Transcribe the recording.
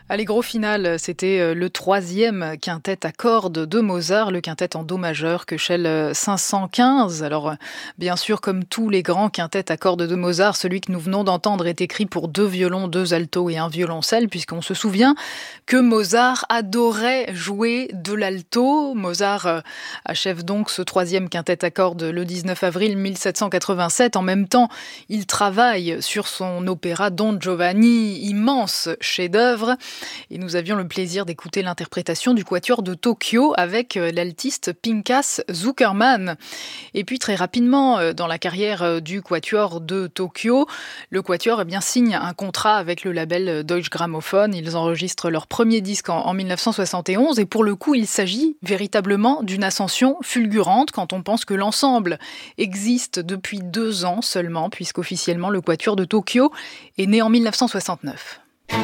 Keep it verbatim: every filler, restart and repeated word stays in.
Allez, gros final, c'était le troisième quintet à cordes de Mozart, le quintet en do majeur, Köchel cinq cent quinze. Alors, bien sûr, comme tous les grands quintets à cordes de Mozart, celui que nous venons d'entendre est écrit pour deux violons, deux altos et un violoncelle, puisqu'on se souvient que Mozart adorait jouer de l'alto. Mozart achève donc ce troisième quintet à cordes le dix-neuf avril mille sept cent quatre-vingt-sept. En même temps, il travaille sur son opéra Don Giovanni, immense chef-d'œuvre. Et nous avions le plaisir d'écouter l'interprétation du quatuor de Tokyo avec l'altiste Pinchas Zukerman. Et puis très rapidement, dans la carrière du quatuor de Tokyo, le quatuor eh bien, signe un contrat avec le label Deutsche Grammophon. Ils enregistrent leur premier disque en, en mille neuf cent soixante et onze et pour le coup, il s'agit véritablement d'une ascension fulgurante quand on pense que l'ensemble existe depuis deux ans seulement, puisqu'officiellement le quatuor de Tokyo est né en mille neuf cent soixante-neuf.